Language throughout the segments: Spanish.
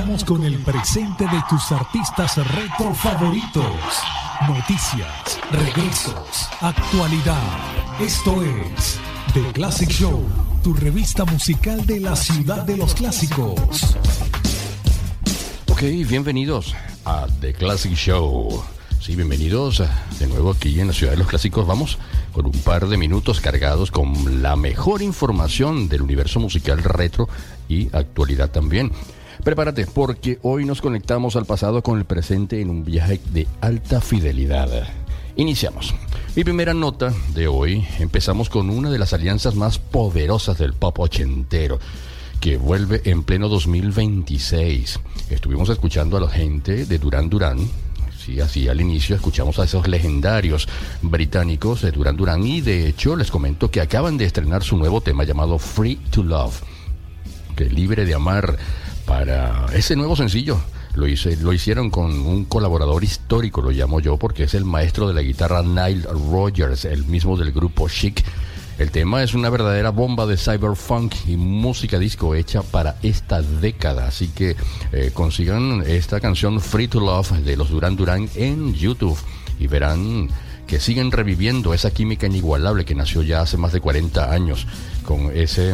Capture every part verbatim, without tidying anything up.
Estamos con el presente de tus artistas retro favoritos. Noticias, regresos, actualidad. Esto es The Classic Show, tu revista musical de la ciudad de los clásicos. Ok, bienvenidos a The Classic Show. Sí, bienvenidos de nuevo aquí en la ciudad de los clásicos. Vamos con un par de minutos cargados con la mejor información del universo musical retro y actualidad también. Prepárate, porque hoy nos conectamos al pasado con el presente en un viaje de alta fidelidad. Iniciamos. Mi primera nota de hoy, empezamos con una de las alianzas más poderosas del pop ochentero, que vuelve en pleno dos mil veintiséis. Estuvimos escuchando a la gente de Duran Duran. Sí, así al inicio escuchamos a esos legendarios británicos de Duran Duran, y de hecho les comento que acaban de estrenar su nuevo tema llamado Free to Love, que libre de amar. Para ese nuevo sencillo lo, hice, lo hicieron con un colaborador histórico, lo llamo yo, porque es el maestro de la guitarra Nile Rodgers, el mismo del grupo Chic. El tema es una verdadera bomba de cyberfunk y música disco hecha para esta década, así que eh, consigan esta canción Free to Love de los Duran Duran en YouTube y verán que siguen reviviendo esa química inigualable que nació ya hace más de cuarenta años con ese...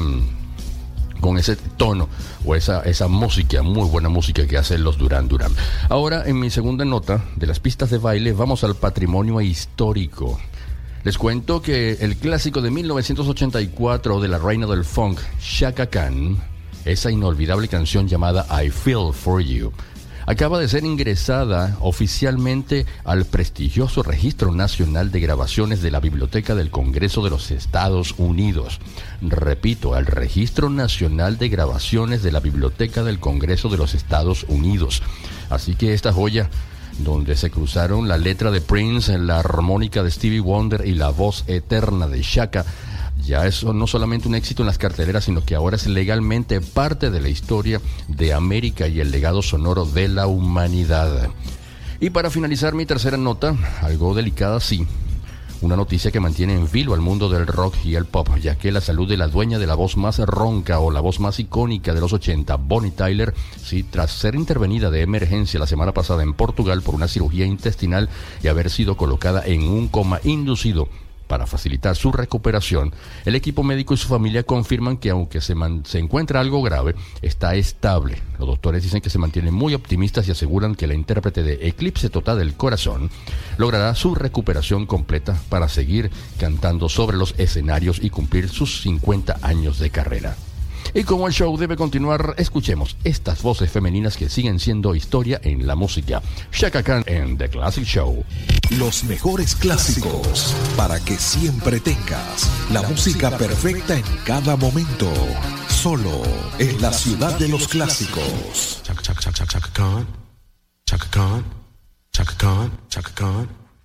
con ese tono o esa, esa música, muy buena música que hacen los Duran Duran. Ahora, en mi segunda nota de las pistas de baile, vamos al patrimonio histórico. Les cuento que el clásico de mil novecientos ochenta y cuatro de la reina del funk, Chaka Khan, esa inolvidable canción llamada I Feel For You, acaba de ser ingresada oficialmente al prestigioso Registro Nacional de Grabaciones de la Biblioteca del Congreso de los Estados Unidos. Repito, al Registro Nacional de Grabaciones de la Biblioteca del Congreso de los Estados Unidos. Así que esta joya, donde se cruzaron la letra de Prince, la armónica de Stevie Wonder y la voz eterna de Chaka, ya es no solamente un éxito en las carteleras, sino que ahora es legalmente parte de la historia de América y el legado sonoro de la humanidad. Y para finalizar mi tercera nota, algo delicada sí, una noticia que mantiene en vilo al mundo del rock y el pop, ya que la salud de la dueña de la voz más ronca o la voz más icónica de los ochenta, Bonnie Tyler, sí, tras ser intervenida de emergencia la semana pasada en Portugal por una cirugía intestinal y haber sido colocada en un coma inducido. Para facilitar su recuperación, el equipo médico y su familia confirman que aunque se, man- se encuentra algo grave, está estable. Los doctores dicen que se mantienen muy optimistas y aseguran que la intérprete de Eclipse Total del Corazón logrará su recuperación completa para seguir cantando sobre los escenarios y cumplir sus cincuenta años de carrera. Y como el show debe continuar, escuchemos estas voces femeninas que siguen siendo historia en la música. Chaka Khan en The Classic Show. Los mejores clásicos para que siempre tengas la música perfecta en cada momento. Solo en la ciudad de los clásicos. Chaka Chaka Chaka Chaka Khan. Chaka Khan. Chaka Khan. Chaka Khan.